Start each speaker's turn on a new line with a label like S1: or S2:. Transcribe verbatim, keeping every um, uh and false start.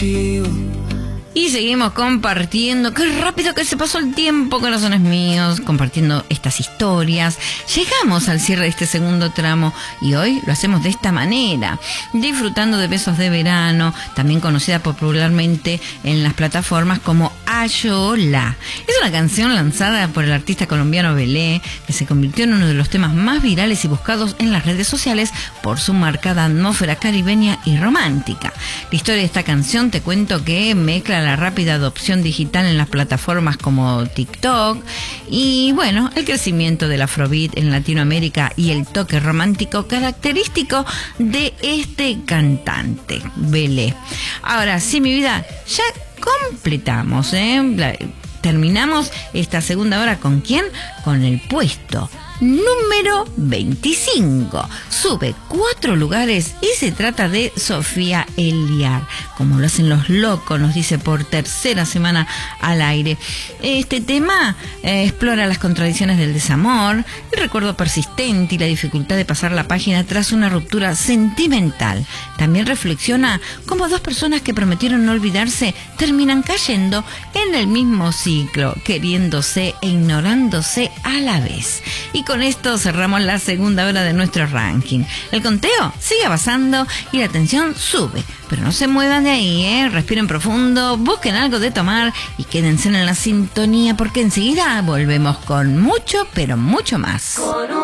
S1: contigo.
S2: Y seguimos compartiendo. Qué rápido que se pasó el tiempo, corazones míos, compartiendo estas historias. Llegamos al cierre de este segundo tramo y hoy lo hacemos de esta manera, disfrutando de Besos de Verano, también conocida popularmente en las plataformas como Ayola. Es una canción lanzada por el artista colombiano Belé, que se convirtió en uno de los temas más virales y buscados en las redes sociales por su marcada atmósfera caribeña y romántica. La historia de esta canción, te cuento que mezcla la rápida adopción digital en las plataformas como TikTok y, bueno, el crecimiento del afrobeat en Latinoamérica y el toque romántico característico de este cantante, Belé. Ahora, sí, mi vida, ya completamos, ¿eh? La, terminamos esta segunda hora ¿con quién? Con el puesto número veinticinco. Sube cuatro lugares y se trata de Sofía Elliar. Como lo hacen los locos, nos dice por tercera semana al aire. Este tema eh, explora las contradicciones del desamor, el recuerdo persistente y la dificultad de pasar la página tras una ruptura sentimental. También reflexiona cómo dos personas que prometieron no olvidarse terminan cayendo en el mismo ciclo, queriéndose e ignorándose a la vez. Y con esto cerramos la segunda hora de nuestro ranking. El conteo sigue avanzando y la tensión sube. Pero no se muevan de ahí, ¿eh? Respiren profundo, busquen algo de tomar y quédense en la sintonía porque enseguida volvemos con mucho, pero mucho más.